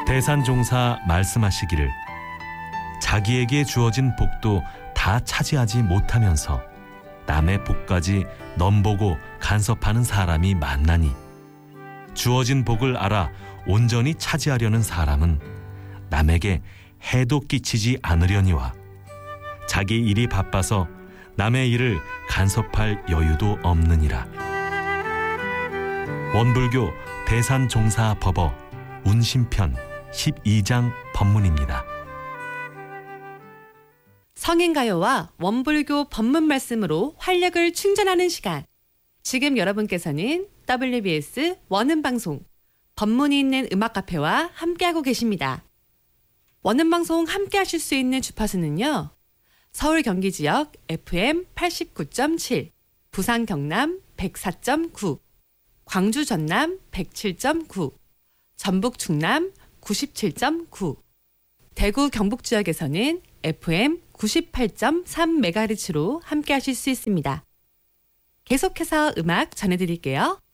대산종사 말씀하시기를 자기에게 주어진 복도 다 차지하지 못하면서 남의 복까지 넘보고 간섭하는 사람이 많나니 주어진 복을 알아 온전히 차지하려는 사람은 남에게 해도 끼치지 않으려니와 자기 일이 바빠서 남의 일을 간섭할 여유도 없느니라. 원불교 대산종사법어 운심편 12장 법문입니다. 성인가요와 원불교 법문 말씀으로 활력을 충전하는 시간. 지금 여러분께서는 WBS 원음방송 법문이 있는 음악카페와 함께하고 계십니다. 원음방송 함께하실 수 있는 주파수는요. 서울 경기 지역 FM 89.7, 부산 경남 104.9, 광주 전남 107.9, 전북 충남 97.9, 대구 경북 지역에서는 FM 98.3MHz로 함께하실 수 있습니다. 계속해서 음악 전해드릴게요.